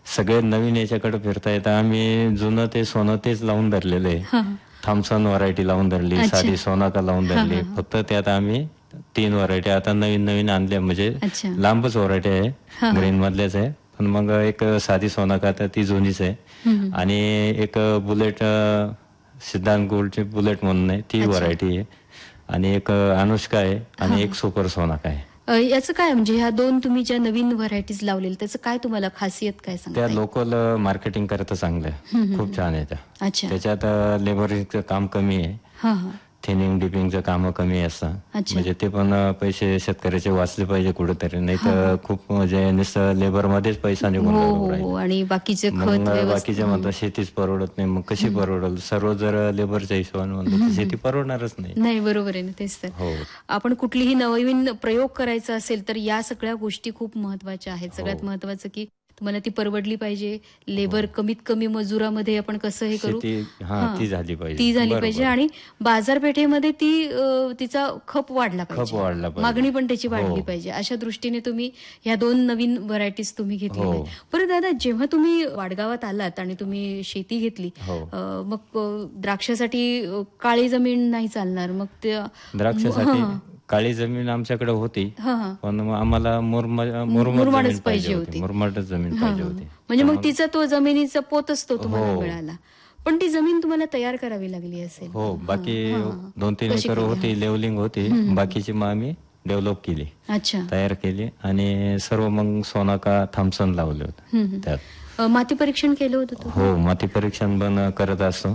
सगळे नवीन याच्याकडे फिरतायत. आम्ही जुनं ते सोनं तेच लावून धरलेलं आहे. थॉम्सन व्हरायटी लावून धरली, साधी सोनाका लावून धरली. फक्त त्यात आम्ही 3 व्हरायटी आता नवीन नवीन आणल्या. म्हणजे लांबच व्हरायटी आहे, ग्रीन मधल्याच आहे. पण मग एक साधी सोनाका तर ती जुनीच आहे. आणि एक बुलेट, सिद्धांत गोल्डची बुलेट म्हणून आहे, ती व्हरायटी आहे. आणि एक अनुष्का आहे आणि एक सुपर सोनाका आहे. याचं काय म्हणजे ह्या 2 तुम्ही ज्या नवीन व्हरायटीज लावलेल्या त्याचं काय तुम्हाला खासियत काय सांगता? त्या लोकल मार्केटिंग करता चांगलं आहे, खूप छान आहे त्या. त्याच्यात लेबरिंगचं काम कमी आहे, थिनिंग डिपिंगचं काम कमी असतं. म्हणजे ते पण पैसे शेतकऱ्याचे वाचले पाहिजे कुठेतरी, नाही तर खूप म्हणजे नुसतं लेबर मध्येच पैसा निघून जातो. आणि बाकीचे बाकीचे म्हणतात शेतीच परवडत नाही. मग कशी परवडल? सर्व जर लेबरच्या हिशोबाने म्हणलं तर शेती परवडणारच नाही. बरोबर आहे ना, तेच तर. आपण कुठलीही नवीन प्रयोग करायचा असेल तर या सगळ्या गोष्टी खूप महत्वाच्या आहेत. सगळ्यात महत्वाचं की तुम्हाला ती परवडली पाहिजे. लेबर कमीत कमी मजुरामध्ये आपण कसं हे करू, ती झाली पाहिजे. आणि बाजारपेठेमध्ये तिचा खप वाढला पाहिजे, मागणी पण त्याची वाढली पाहिजे. अशा दृष्टीने तुम्ही ह्या 2 नवीन व्हरायटीज तुम्ही घेतल्या. परत दादा, जेव्हा तुम्ही वाडगावात आलात आणि तुम्ही शेती घेतली, मग द्राक्षासाठी काळी जमीन नाही चालणार, मग त्या द्राक्षासाठी काळी जमीन आमच्याकडे होती, पण आम्हाला मुरमाडच पाहिजे होती. मुरमाडच जमीन पाहिजे होती. म्हणजे मग तिचा तो जमिनीचा पोत असतो तुम्हाला मिळाला. पण ती जमीन तुम्हाला तयार करावी लागली असेल. हो, बाकी 2-3 एकर होती, लेवलिंग होती. बाकीची मग आम्ही डेव्हलप केली, तयार केली. आणि सर्व मग सोनाका, थॉम्सन लावले होते त्यात. माती परीक्षण केलं होतं? हो, माती परीक्षण पण करत असतो.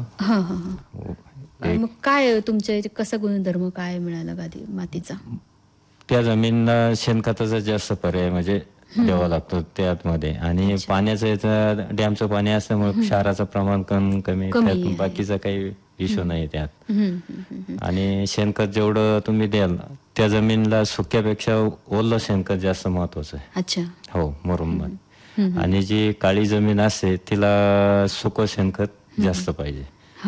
मग काय तुमच्या कसा गुणधर्म काय मिळाला मातीचा? त्या जमिनीला शेणखताचा जास्त पर्याय म्हणजे द्यावा लागतो त्यामध्ये. आणि पाण्याचं, डॅमचं पाणी असल्यामुळे क्षाराचं प्रमाण कमी, बाकीचा काही इश्यू नाही त्यात. आणि शेणखत जेवढं तुम्ही द्याल त्या जमिनीला सुक्यापेक्षा ओलं शेणखत जास्त महत्वाचं आहे. हो, मुरुम. आणि जी काळी जमीन असते तिला सुकं शेणखत जास्त पाहिजे.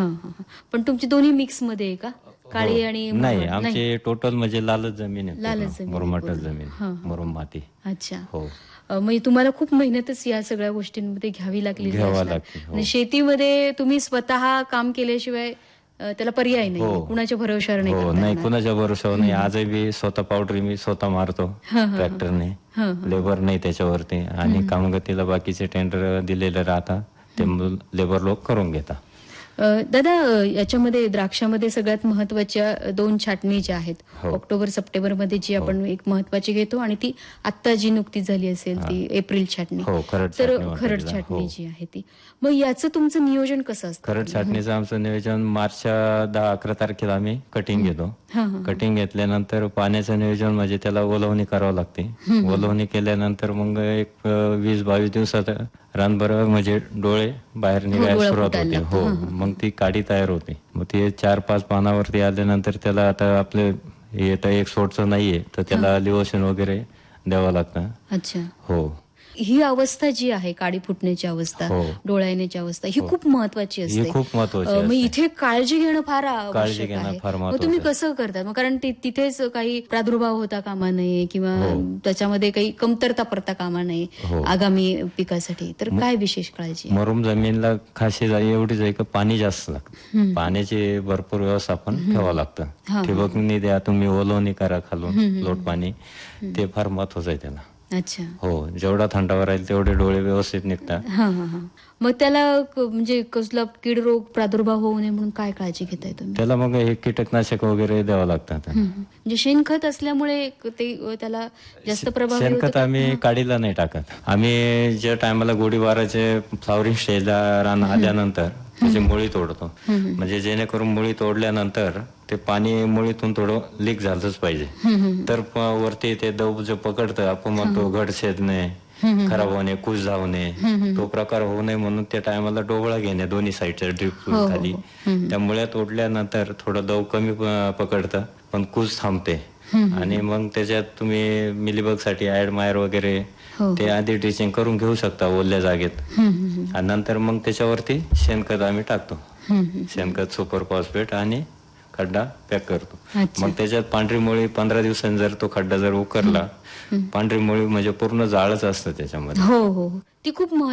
पण तुमची दोन्ही मिक्स मध्ये आहे का, काळी आणि? नाही, आमची टोटल म्हणजे लालच जमीन आहे, मुरमाटच जमीन, मुरुम माती. हो. म्हणजे तुम्हाला खूप मेहनतच या सगळ्या गोष्टींमध्ये घ्यावी लागली. शेतीमध्ये तुम्ही स्वतः काम केल्याशिवाय त्याला पर्याय नाही, कुणाच्या भरोशावर नाही. कुणाच्या भरोशावर नाही. आजही स्वतः पावडर मी स्वतः मारतो ट्रॅक्टरने, लेबर नाही त्याच्यावरती. आणि कामगतीला बाकीचे टेंडर दिलेले राहतात, ते लेबर लोक करून घेतात. दादा, याच्यामध्ये द्राक्षामध्ये सगळ्यात महत्वाच्या 2 छाटणी ज्या आहेत, ऑक्टोबर सप्टेंबर मध्ये जी आपण एक महत्वाची घेतो, आणि ती आत्ता जी नुकतीच झाली असेल ती एप्रिल छाटणी. तर खरड छाटणी जी आहे ती, मग याचं तुमचं नियोजन कसं असतं? खरड छाटणीचं आमचं नियोजन मार्चच्या 10-11 तारखेला आम्ही कटिंग घेतो. कटिंग घेतल्यानंतर पाण्याचं नियोजन म्हणजे त्याला ओलवणी करावं लागते. ओलवणी केल्यानंतर मग एक 20-22 दिवसात रानभर म्हणजे डोळे बाहेर निघायला सुरुवात होते. हो, मग ती काडी तयार होते. मग ती 4-5 पानावरती आल्यानंतर त्याला आता आपले येतं एक सोडचं नाहीये तर त्याला लिओशन वगैरे द्यावं लागतं. हो. ही अवस्था जी आहे, काडी फुटण्याची अवस्था, डोळा येण्याची अवस्था, ही खूप महत्वाची असते. खूप महत्वाची. मग इथे काळजी घेणं फार आवश्यक आहे. मग तुम्ही कसं करता? मग कारण तिथेच काही प्रादुर्भाव होता कामा नये किंवा त्याच्यामध्ये काही कमतरता पडता कामा नये आगामी पिकासाठी, तर काय विशेष काळजी? मुरुम जमीनला खासी एवढीच आहे की पाणी जास्त लागतं. पाण्याची भरपूर व्यवस्थापन ठेवावं लागतं. ठिबकनी द्या तुम्ही, ओलवणी करा खालून लोट पाणी, ते फार महत्वाचं आहे त्याला. हो, जेवढा थंडावा राहील तेवढे डोळे व्यवस्थित निघतात. मग त्याला म्हणजे कसला कीड रोग प्रादुर्भाव होऊ नये म्हणून काय काळजी घेताय तुम्ही? त्याला मग हे कीटकनाशक वगैरे द्यावं लागतात. म्हणजे शेणखत असल्यामुळे ते त्याला जास्त प्रभाव. शेणखत आम्ही काडीला नाही टाकत. आम्ही ज्या टायमाला गोडीबाराचे फ्लॉवरिंग स्टेजला रान आल्यानंतर त्याची मुळी तोडतो. म्हणजे जेणेकरून मुळी तोडल्यानंतर ते पाणी मुळीतून थोडं लीक झालंच पाहिजे. तर वरती ते दव जे पकडतं, आपण म्हणतो घड छेदणे, खराब होणे, कुस धावणे, तो प्रकार होऊ नये म्हणून त्या टायमाला डोबळा घेणे दोन्ही साईडच्या ड्रीप खाली. त्या मुळ्या तोडल्यानंतर थोडं दव कमी पकडतं पण कुस थांबते. आणि मग त्याच्यात तुम्ही मिलीबग साठी ऍडमायर वगैरे ते आधी ड्रिचिंग करून घेऊ शकता ओल्या जागेत. आणि नंतर मग त्याच्यावरती शेणखत आम्ही टाकतो. शेणखत, सुपर फॉस्फेट आणि खड्डा पॅक करतो. मग त्याच्यात पांढरी मुळी 15 दिवसांनी जर तो खड्डा जर उकरला, पांढरी मुळी म्हणजे पूर्ण जाळच असतं त्याच्यामध्ये. हो, ती खूप